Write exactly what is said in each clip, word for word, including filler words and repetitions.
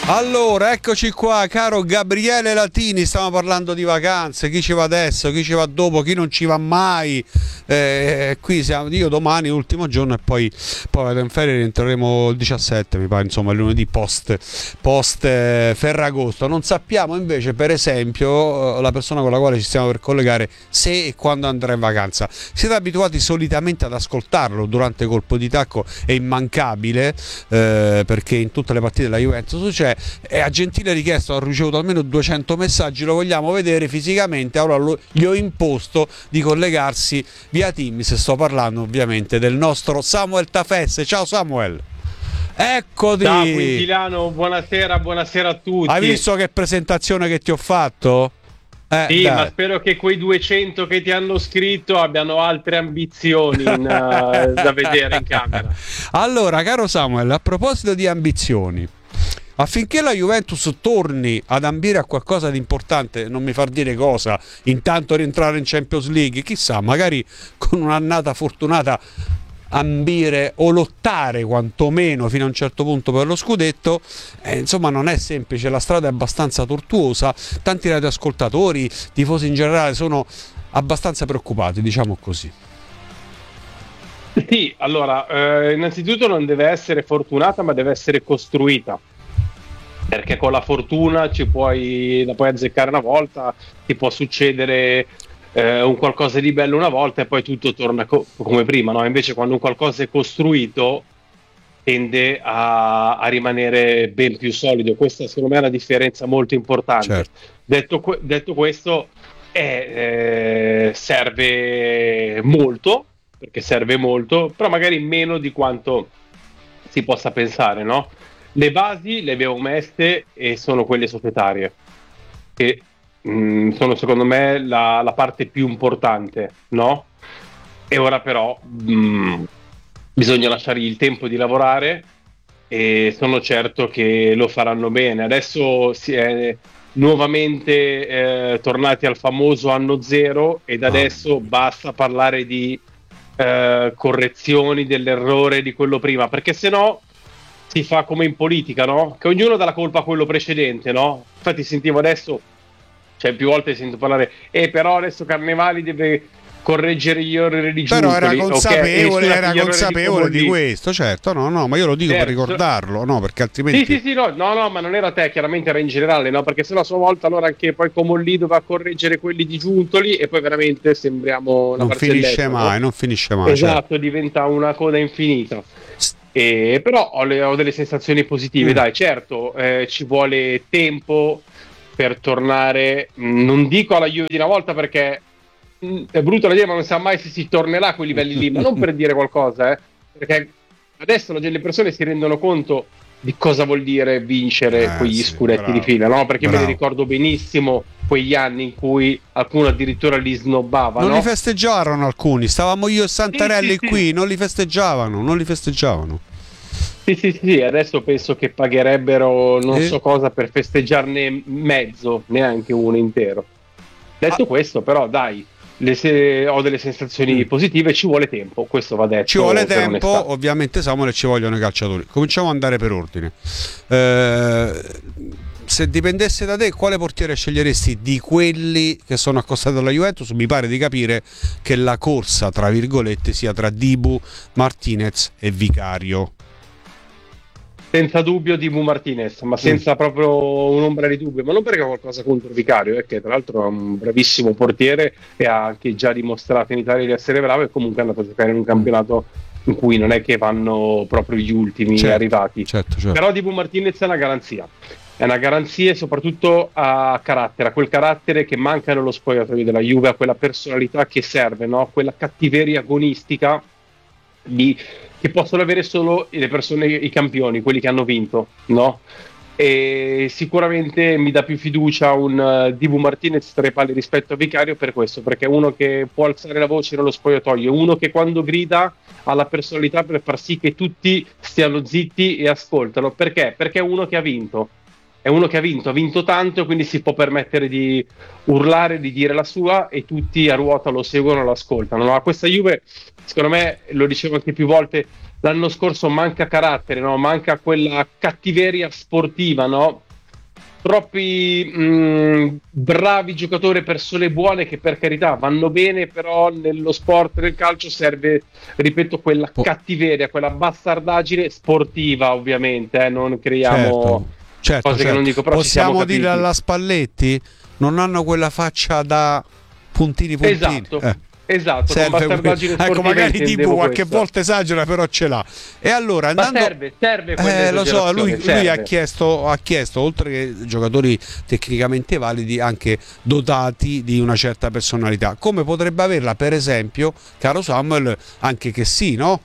Allora, eccoci qua, caro Gabriele Latini, stiamo parlando di vacanze, chi ci va adesso, chi ci va dopo, chi non ci va mai. Eh, qui siamo io domani, l'ultimo giorno, e poi, poi vado in ferie, rientreremo il diciassette, mi pare, insomma, il lunedì post, post eh, Ferragosto. Non sappiamo invece, per esempio, la persona con la quale ci stiamo per collegare, se e quando andrà in vacanza. Siete abituati solitamente ad ascoltarlo durante colpo di tacco, è immancabile, eh, perché in tutte le partite della Juventus c'è. E a gentile richiesta ho ricevuto almeno duecento messaggi, lo vogliamo vedere fisicamente, allora lo, gli ho imposto di collegarsi via Teams. Sto parlando ovviamente del nostro Samuel Tafesse. Ciao Samuel. Eccoti. Ciao Quintiliano, buonasera, buonasera a tutti. Hai visto che presentazione che ti ho fatto? Eh, sì, dai. Ma spero che quei duecento che ti hanno scritto abbiano altre ambizioni in, uh, da vedere in camera. Allora, caro Samuel, a proposito di ambizioni, affinché la Juventus torni ad ambire a qualcosa di importante, non mi far dire cosa, intanto rientrare in Champions League, chissà, magari con un'annata fortunata ambire o lottare quantomeno fino a un certo punto per lo scudetto, eh, insomma non è semplice, la strada è abbastanza tortuosa, tanti radioascoltatori, tifosi in generale sono abbastanza preoccupati, diciamo così. Sì, allora, eh, innanzitutto non deve essere fortunata, ma deve essere costruita. Perché con la fortuna ci puoi, la puoi azzeccare una volta, ti può succedere eh, un qualcosa di bello una volta e poi tutto torna co- come prima, no? Invece quando un qualcosa è costruito tende a, a rimanere ben più solido. Questa secondo me è una differenza molto importante. Certo. Detto, que- detto questo, eh, serve molto, perché serve molto, però magari meno di quanto si possa pensare, no? Le basi le abbiamo messe e sono quelle societarie, che mh, sono secondo me la, la parte più importante, no? E ora però mh, bisogna lasciargli il tempo di lavorare e sono certo che lo faranno bene. Adesso si è nuovamente eh, tornati al famoso anno zero ed adesso basta parlare di eh, correzioni dell'errore di quello prima, perché se no si fa come in politica, no? Che ognuno dà la colpa a quello precedente, no? Infatti sentivo adesso, cioè più volte sento parlare, e eh, però adesso Carnevali deve correggere gli errori di Giuntoli. Però era consapevole, okay, era consapevole di, di questo, certo, no, no, ma io lo dico certo. per ricordarlo, no, perché altrimenti... Sì, sì, sì, no, no, no, ma non era te, chiaramente era in generale, no? Perché sennò a sua volta allora anche poi Comolli doveva correggere quelli di Giuntoli e poi veramente sembriamo una non finisce mai, no? non finisce mai. Esatto, certo. diventa una coda infinita. Eh, però ho, le, ho delle sensazioni positive, mm. dai, certo, eh, ci vuole tempo per tornare, mh, non dico alla Juve di una volta perché mh, è brutto da dire, ma non sa mai se si tornerà a quei livelli lì, ma non per dire qualcosa, eh, perché adesso le persone si rendono conto di cosa vuol dire vincere eh, quegli sì, scudetti bravo, di fila, no? Perché bravo. Me li ricordo benissimo quegli anni in cui alcuni addirittura li snobbavano. Non li festeggiarono alcuni, stavamo io e Santarelli sì, sì, qui, sì. non li festeggiavano, non li festeggiavano. Sì, sì, sì, adesso penso che pagherebbero non eh. so cosa per festeggiarne mezzo, neanche uno intero. Detto ah. questo, però, dai, le se- ho delle sensazioni mm. positive, ci vuole tempo, questo va detto. Ci vuole tempo, onestà. Ovviamente Samuel, ci vogliono i calciatori. Cominciamo ad andare per ordine. Eh, se dipendesse da te, quale portiere sceglieresti di quelli che sono accostati alla Juventus? Mi pare di capire che la corsa, tra virgolette, sia tra Dibu, Martinez e Vicario. Senza dubbio Dibu Martinez, ma senza mm. proprio un'ombra di dubbio, ma non perché ho qualcosa contro Vicario, è che tra l'altro è un bravissimo portiere e ha anche già dimostrato in Italia di essere bravo e comunque è andato a giocare in un campionato in cui non è che vanno proprio gli ultimi certo, arrivati. Certo, certo. Però Dibu Martinez è una garanzia, è una garanzia e soprattutto a carattere, a quel carattere che manca nello spogliatoio della Juve, a quella personalità che serve, no? Quella cattiveria agonistica di... che possono avere solo le persone, i campioni, quelli che hanno vinto, no? E sicuramente mi dà più fiducia un uh, Dibu Martinez tra i pali rispetto a Vicario per questo, perché è uno che può alzare la voce nello spogliatoio, uno che quando grida ha la personalità per far sì che tutti stiano zitti e ascoltano. Perché? Perché è uno che ha vinto. È uno che ha vinto, ha vinto tanto e quindi si può permettere di urlare, di dire la sua e tutti a ruota lo seguono, lo ascoltano. No? A questa Juve, secondo me, lo dicevo anche più volte, l'anno scorso manca carattere, no? Manca quella cattiveria sportiva, no? Troppi mh, bravi giocatori, persone buone che per carità vanno bene, però nello sport, nel calcio serve, ripeto, quella Oh. cattiveria, quella bastardaggine sportiva, ovviamente, eh? Non creiamo Certo, certo, cose che certo. non dico, però ci siamo Possiamo dire capiti. alla Spalletti, non hanno quella faccia da puntini puntini. Esatto, Eh. esatto, Serve con bastardaggine que- ecco, sportive magari tipo intendevo qualche questo. volta esagera, però ce l'ha. E allora Ma andando serve, serve quella eh, lo so, lui, esagerazione, lui ha serve. chiesto, ha chiesto, oltre che giocatori tecnicamente validi, anche dotati di una certa personalità. Come potrebbe averla, per esempio, caro Samuel, anche che sì, no?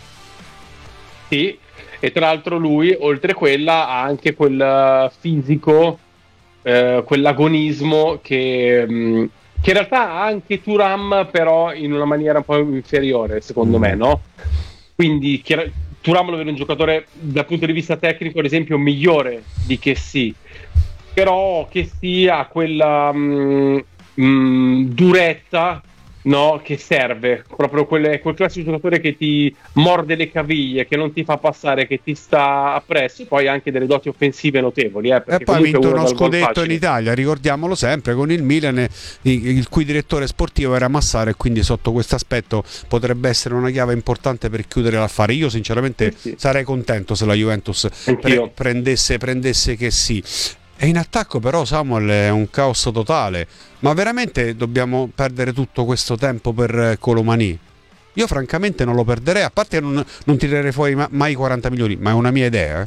Sì, e tra l'altro lui, oltre quella, ha anche quel fisico, eh, quell'agonismo che, mh, che in realtà ha anche Thuram, però in una maniera un po' inferiore, secondo Mm. me, no? Quindi chiara- Thuram lo vedo un giocatore dal punto di vista tecnico, ad esempio, migliore di Kessie, però Kessie ha quella mh, mh, durezza, no, che serve, proprio quelle- quel classico giocatore che ti morde le caviglie, che non ti fa passare, che ti sta appresso, e poi ha anche delle doti offensive notevoli, eh, E perché poi ha comunque vinto uno uno dal gol scudetto in facile. Italia, ricordiamolo sempre, con il Milan, il, il cui direttore sportivo era Massaro, e quindi sotto questo aspetto potrebbe essere una chiave importante per chiudere l'affare. Io sinceramente Sì, sì. sarei contento se la Juventus pre- Anch'io. prendesse, prendesse che sì. E in attacco però Samuel è un caos totale. Ma veramente dobbiamo perdere tutto questo tempo per eh, Colomani? Io francamente non lo perderei, a parte che non, non tirerei fuori ma- mai quaranta milioni, ma è una mia idea. Eh.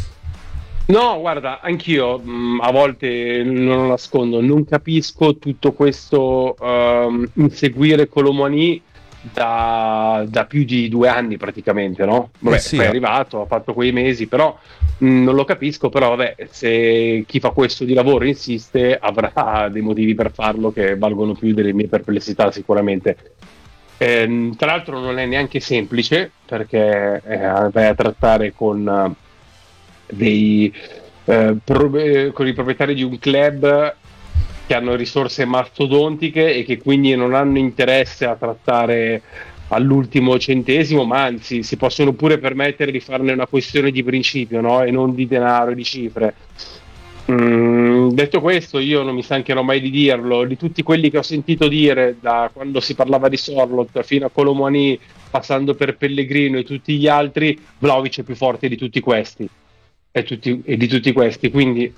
No, guarda, anch'io mh, a volte non lo nascondo, non capisco tutto questo ehm, inseguire Colomani da, da più di due anni praticamente, no? Vabbè, Eh sì, poi è eh. arrivato, ha fatto quei mesi, però mh, non lo capisco, però vabbè, se chi fa questo di lavoro insiste avrà dei motivi per farlo che valgono più delle mie perplessità sicuramente. Ehm, tra l'altro non è neanche semplice perché eh, vai a trattare con eh, dei eh, pro- eh, con i proprietari di un club che hanno risorse mastodontiche e che quindi non hanno interesse a trattare all'ultimo centesimo, ma anzi si possono pure permettere di farne una questione di principio, no? E non di denaro e di cifre. Mm, detto questo, io non mi stancherò mai di dirlo, di tutti quelli che ho sentito dire da quando si parlava di Sorloth fino a Colomani, passando per Pellegrino e tutti gli altri, Vlahovic è più forte di tutti questi e, tutti, e di tutti questi, quindi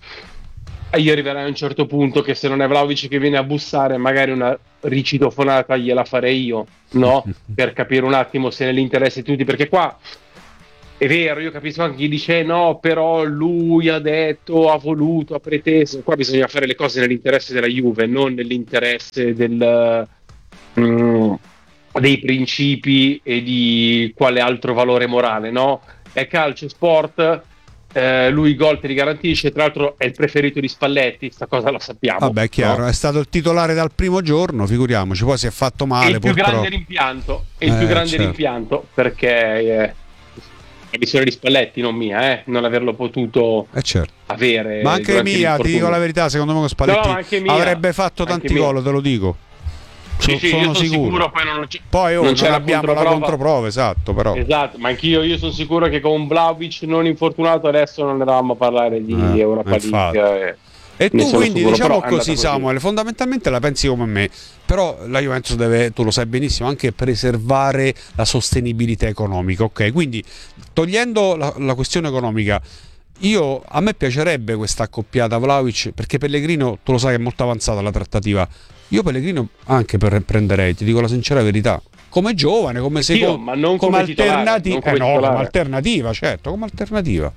io arriverai a un certo punto che se non è Vlahovic che viene a bussare, magari una ricitofonata gliela farei io, no? Per capire un attimo se è nell'interesse di tutti, perché qua è vero, io capisco anche chi dice no, però lui ha detto, ha voluto, ha preteso. Qua bisogna fare le cose nell'interesse della Juve, non nell'interesse del, mm, dei principi e di quale altro valore morale, no? È calcio, sport, eh, lui i gol te li garantisce, tra l'altro è il preferito di Spalletti, sta cosa la sappiamo. Vabbè, è chiaro, no? è stato il titolare dal primo giorno, figuriamoci, poi si è fatto È male il più purtroppo. grande rimpianto, è il Eh, più grande certo. rimpianto perché eh, è visione di Spalletti, non mia, eh, non averlo potuto Eh certo. avere. Ma anche durante mia, ti l'infortunio. dico la verità, secondo me con Spalletti No, anche mia, avrebbe fatto anche tanti mia. gol, te lo dico. Sì, So- sì, sono io sono sicuro. sicuro, poi non, c'è- Poi oh, non non, c'è la abbiamo la controprova. controprova, esatto, però. Esatto, ma anch'io io sono sicuro che con Vlahovic non infortunato adesso non eravamo a parlare di Eh, Europa infatti. League. eh. E Ne tu sono quindi sicuro, diciamo però è andata così, così. Samuel, fondamentalmente la pensi come me, però la Juventus deve, tu lo sai benissimo, anche preservare la sostenibilità economica, ok? Quindi togliendo la, la questione economica, io, a me piacerebbe questa accoppiata Vlahovic, perché Pellegrino, tu lo sai che è molto avanzata la trattativa, io Pellegrino anche per prenderei, ti dico la sincera verità, come giovane, come Anch'io, secondo, ma non come titolare, alternativa, non come eh no, come titolare. alternativa, certo, come alternativa.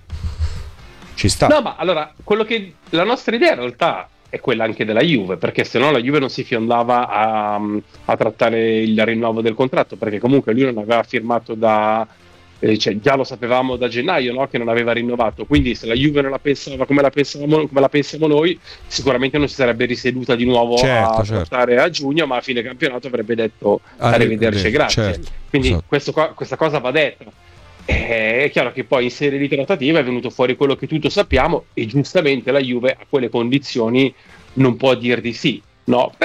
Ci sta. No, ma allora, quello che la nostra idea in realtà è quella anche della Juve, perché se no la Juve non si fiondava a, a trattare il rinnovo del contratto, perché comunque lui non aveva firmato da, eh, cioè già lo sapevamo da gennaio, no? Che non aveva rinnovato, quindi se la Juve non la pensava come la pensavamo, come la pensiamo noi, sicuramente non si sarebbe riseduta di nuovo Certo, a certo. trattare a giugno, ma a fine campionato avrebbe detto arrivederci e grazie. Certo, Quindi esatto. questo qua- questa cosa va detta. Eh, È chiaro che poi in serie di trattativa è venuto fuori quello che tutti sappiamo e giustamente la Juve a quelle condizioni non può dir di sì, no? Però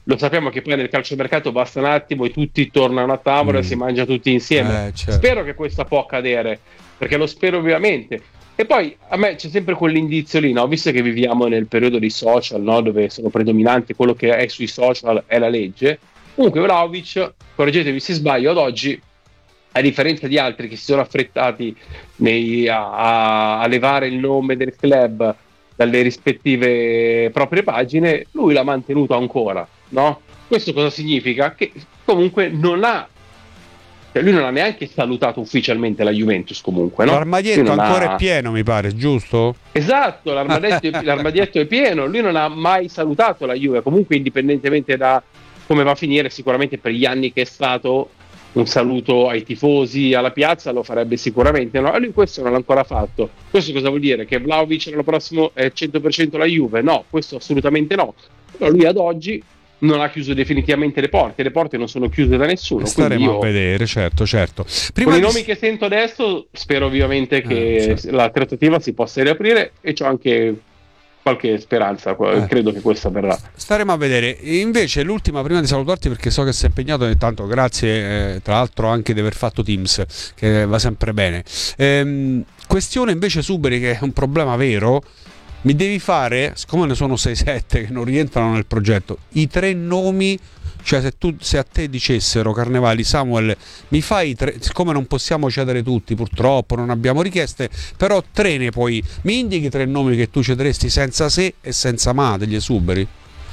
lo sappiamo che poi nel calciomercato basta un attimo e tutti tornano a tavola Mm. e si mangia tutti insieme. Eh, certo. Spero che questo può accadere, perché lo spero ovviamente. E poi a me c'è sempre quell'indizio lì, no? Visto che viviamo nel periodo dei social, no? Dove sono predominanti quello che è sui social è la legge. Comunque Vlahovic, correggetemi se sbaglio, ad oggi, a differenza di altri che si sono affrettati nei- a, a- a levare il nome del club dalle rispettive proprie pagine, lui l'ha mantenuto ancora, no? Questo cosa significa? Che comunque non ha, cioè lui non ha neanche salutato ufficialmente la Juventus comunque, no? L'armadietto Lui non ancora ha- è pieno, mi pare, giusto? Esatto, l'armadietto, è- l'armadietto è pieno, lui non ha mai salutato la Juve, comunque indipendentemente da come va a finire, sicuramente per gli anni che è stato un saluto ai tifosi, alla piazza lo farebbe sicuramente, no? E lui questo non l'ha ancora fatto. Questo cosa vuol dire? Che Vlahovic l'anno prossimo è cento per cento la Juve? No, questo assolutamente no. Però lui ad oggi non ha chiuso definitivamente le porte, le porte non sono chiuse da nessuno. Staremo quindi io, a vedere, certo, certo. Prima con i di- nomi che sento adesso, spero ovviamente che Eh, certo. la trattativa si possa riaprire e c'ho anche qualche speranza, Eh. credo che questa verrà. Staremo a vedere. Invece l'ultima, prima di salutarti, perché so che sei impegnato, e tanto grazie, eh, tra l'altro anche di aver fatto Teams, che va sempre bene. Ehm, questione invece Suberi, che è un problema vero. Mi devi fare, siccome ne sono sei sette che non rientrano nel progetto, i tre nomi. Cioè, se, tu, se a te dicessero, Carnevali, Samuel, mi fai i tre, siccome non possiamo cedere tutti, purtroppo non abbiamo richieste, però tre ne puoi, mi indichi tre nomi che tu cederesti senza se e senza ma degli esuberi?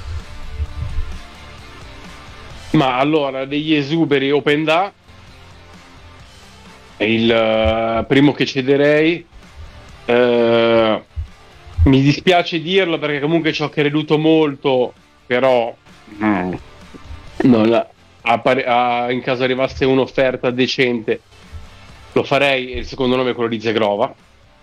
Ma allora, degli esuberi Open Da è il eh, primo che cederei. Eh, mi dispiace dirlo perché comunque ci ho creduto molto, però mm, non, a pare- a- in caso arrivasse un'offerta decente lo farei. E il secondo nome è quello di Zegrova.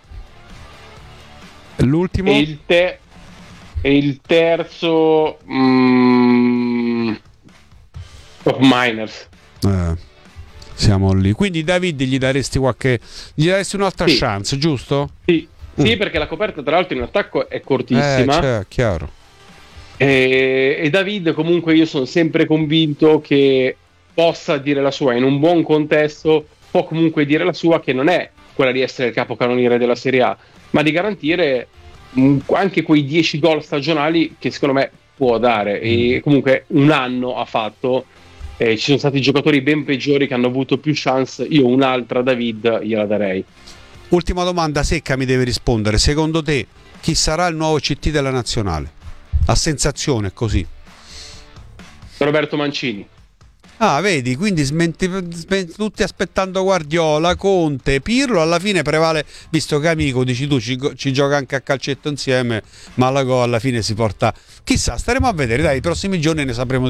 L'ultimo? E il, te- e il terzo mm, Top Miners. Eh, siamo lì. Quindi David gli daresti qualche, gli daresti un'altra Sì. chance, giusto? Sì, sì, Mm. perché la coperta tra l'altro in attacco è Eh, cortissima. cioè, chiaro. E, e David comunque io sono sempre convinto che possa dire la sua in un buon contesto, può comunque dire la sua, che non è quella di essere il capocannoniere della Serie A, ma di garantire mh, anche quei dieci gol stagionali che secondo me può dare. E comunque un anno ha fatto, eh, ci sono stati giocatori ben peggiori che hanno avuto più chance, io un'altra David gliela darei. Ultima domanda secca, mi deve rispondere. Secondo te chi sarà il nuovo C T della nazionale? A sensazione, così. Roberto Mancini. Ah, vedi, quindi smenti, smen- tutti aspettando Guardiola, Conte, Pirlo, alla fine prevale, visto che amico, dici tu, ci, go- ci gioca anche a calcetto insieme, Malago alla fine si porta... Chissà, staremo a vedere, dai, i prossimi giorni ne sapremo